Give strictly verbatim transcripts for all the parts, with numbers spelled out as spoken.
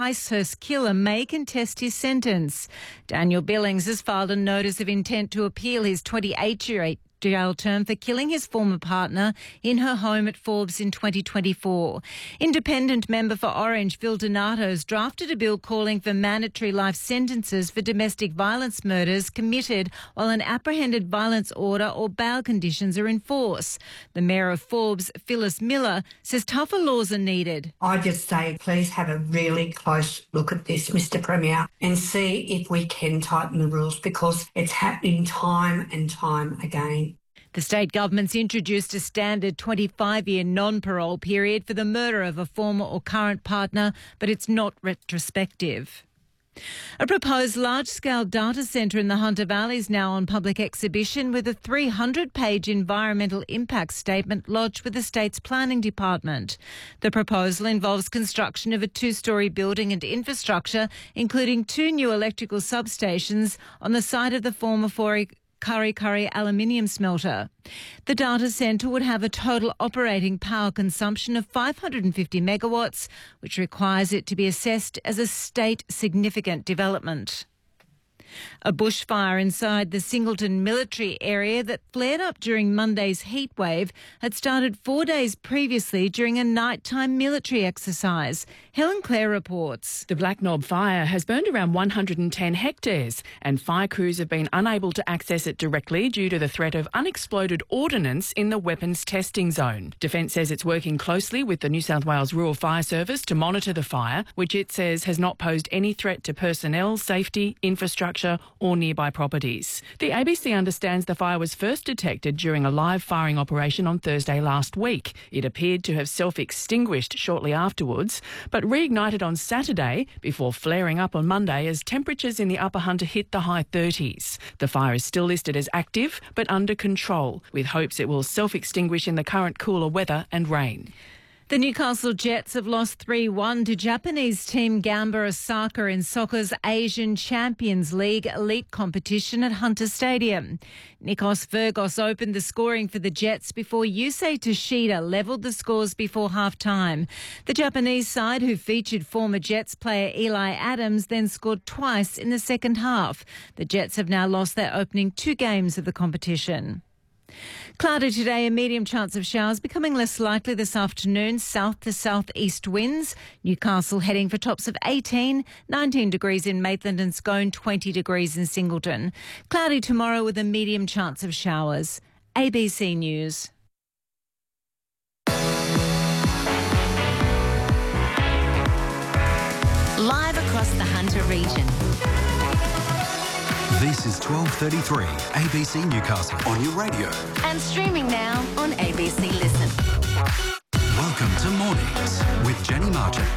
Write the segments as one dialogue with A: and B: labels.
A: Ticehurst killer may contest his sentence. Daniel Billings has filed a notice of intent to appeal his twenty-eight-year jail term for killing his former partner in her home at Forbes in twenty twenty-four. Independent member for Orange, Phil Donato, has drafted a bill calling for mandatory life sentences for domestic violence murders committed while an apprehended violence order or bail conditions are in force. The Mayor of Forbes, Phyllis Miller, says tougher laws are needed.
B: I just say please have a really close look at this, Mister Premier, and see if we can tighten the rules, because it's happening time and time again.
A: The state government's introduced a standard twenty-five-year non-parole period for the murder of a former or current partner, but it's not retrospective. A proposed large-scale data centre in the Hunter Valley is now on public exhibition, with a three hundred page environmental impact statement lodged with the state's planning department. The proposal involves construction of a two-storey building and infrastructure, including two new electrical substations on the site of the former Forey Kurri Kurri aluminium smelter. The data centre would have a total operating power consumption of five hundred fifty megawatts, which requires it to be assessed as a state significant development. A bushfire inside the Singleton military area that flared up during Monday's heatwave had started four days previously during a nighttime military exercise. Helen Clare reports.
C: The Black Knob fire has burned around one hundred ten hectares, and fire crews have been unable to access it directly due to the threat of unexploded ordnance in the weapons testing zone. Defence says it's working closely with the New South Wales Rural Fire Service to monitor the fire, which it says has not posed any threat to personnel, safety, infrastructure or nearby properties. The A B C understands the fire was first detected during a live firing operation on Thursday last week. It appeared to have self-extinguished shortly afterwards, but reignited on Saturday before flaring up on Monday as temperatures in the Upper Hunter hit the high thirties. The fire is still listed as active but under control, with hopes it will self-extinguish in the current cooler weather and rain.
A: The Newcastle Jets have lost three one to Japanese team Gamba Osaka in soccer's Asian Champions League elite competition at Hunter Stadium. Nikos Virgos opened the scoring for the Jets before Yusei Toshida levelled the scores before half-time. The Japanese side, who featured former Jets player Eli Adams, then scored twice in the second half. The Jets have now lost their opening two games of the competition. Cloudy today, a medium chance of showers, becoming less likely this afternoon. South to southeast winds. Newcastle heading for tops of eighteen, nineteen degrees in Maitland and Scone, twenty degrees in Singleton. Cloudy tomorrow with a medium chance of showers. A B C News.
D: Live across the Hunter region.
E: This is twelve thirty-three A B C Newcastle on your radio.
D: And streaming now on A B C Listen.
E: Welcome to Mornings with Jenny Marchant.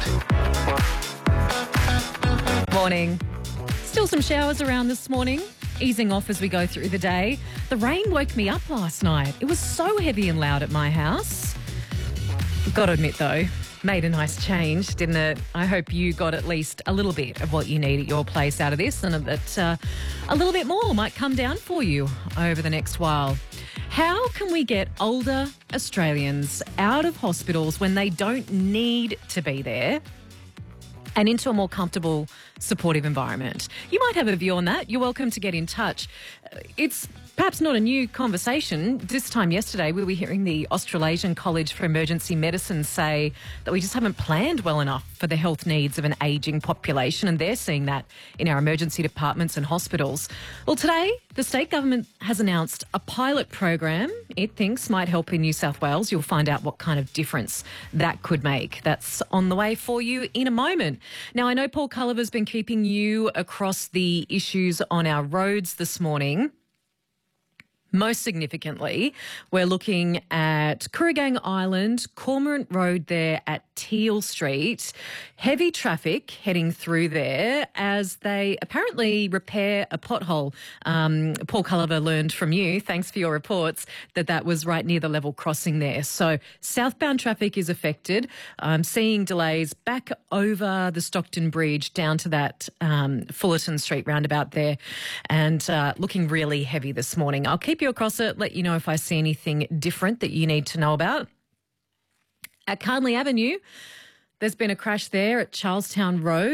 F: Morning. Still some showers around this morning, easing off as we go through the day. The rain woke me up last night. It was so heavy and loud at my house. Got to admit though, made a nice change, didn't it? I hope you got at least a little bit of what you need at your place out of this, and that uh, a little bit more might come down for you over the next while. How can we get older Australians out of hospitals when they don't need to be there and into a more comfortable, supportive environment? You might have a view on that. You're welcome to get in touch. It's perhaps not a new conversation. This time yesterday, we were hearing the Australasian College for Emergency Medicine say that we just haven't planned well enough for the health needs of an ageing population, and they're seeing that in our emergency departments and hospitals. Well, today, the state government has announced a pilot program it thinks might help in New South Wales. You'll find out what kind of difference that could make. That's on the way for you in a moment. Now, I know Paul Culliver's been keeping you across the issues on our roads this morning. Most significantly, we're looking at Kooragang Island, Cormorant Road there at Teal Street. Heavy traffic heading through there as they apparently repair a pothole. Um, Paul Culliver learned from you, thanks for your reports, that that was right near the level crossing there. So southbound traffic is affected. I'm seeing delays back over the Stockton Bridge down to that um, Fullerton Street roundabout there, and uh, looking really heavy this morning. I'll keep you across it, let you know if I see anything different that you need to know about. At Carnley Avenue, there's been a crash there at Charlestown Road.